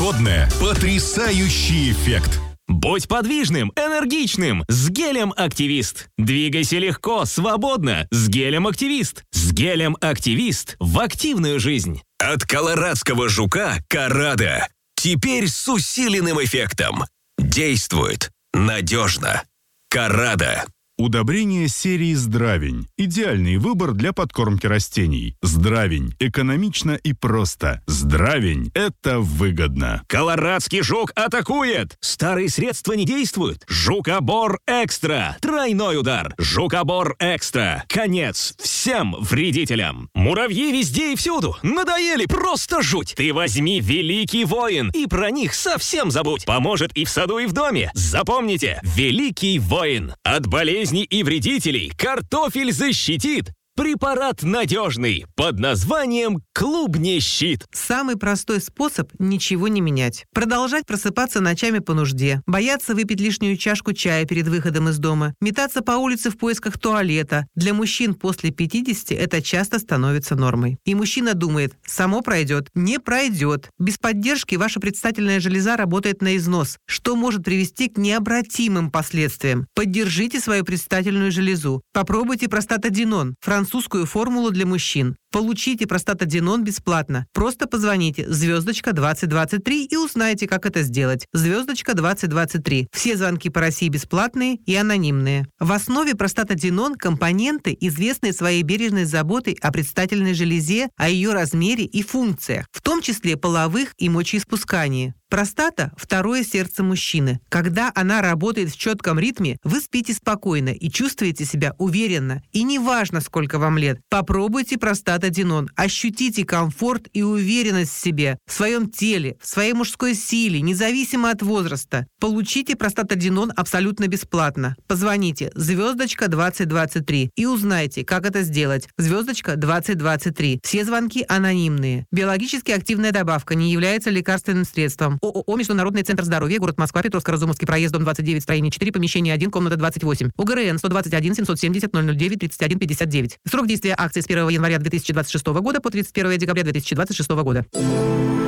превосходное, потрясающий эффект. Будь подвижным, энергичным с гелем «Активист». Двигайся легко, свободно с гелем «Активист». С гелем «Активист» в активную жизнь. От колорадского жука «Карада». Теперь с усиленным эффектом. Действует надежно. «Карада». Удобрение серии «Здравень». Идеальный выбор для подкормки растений. «Здравень» – экономично и просто. «Здравень» – это выгодно. Колорадский жук атакует! Старые средства не действуют. Жукобор Экстра. Тройной удар. Жукобор Экстра. Конец всем вредителям. Муравьи везде и всюду. Надоели, просто жуть. Ты возьми Великий Воин и про них совсем забудь. Поможет и в саду, и в доме. Запомните, Великий Воин. От болезней и вредителей картофель защитит. Препарат надежный под названием «Клубний щит». Самый простой способ – ничего не менять. Продолжать просыпаться ночами по нужде, бояться выпить лишнюю чашку чая перед выходом из дома, метаться по улице в поисках туалета. Для мужчин после 50 это часто становится нормой. И мужчина думает, само пройдет. Не пройдет. Без поддержки ваша предстательная железа работает на износ, что может привести к необратимым последствиям. Поддержите свою предстательную железу. Попробуйте простатадинон, французскую формулу для мужчин. Получите простатадинон бесплатно. Просто позвоните звездочка 2023 и узнайте, как это сделать. Звездочка 2023. Все звонки по России бесплатные и анонимные. В основе простатадинон компоненты, известные своей бережной заботой о предстательной железе, о ее размере и функциях, в том числе половых и мочеиспускании. Простата – второе сердце мужчины. Когда она работает в четком ритме, вы спите спокойно и чувствуете себя уверенно. И неважно, сколько вам лет. Попробуйте простатадинон. Ощутите комфорт и уверенность в себе, в своем теле, в своей мужской силе, независимо от возраста. Получите простатадинон абсолютно бесплатно. Позвоните звездочка 2023 и узнайте, как это сделать. Звездочка 2023. Все звонки анонимные. Биологически активная добавка не является лекарственным средством. ООО «Международный центр здоровья», город Москва, Петровско-Разумовский проезд, дом 29, строение 4, помещение 1, комната 28. УГРН 121 770 009 31 59. Срок действия акции с 1 января 2026 года по 31 декабря 2026 года.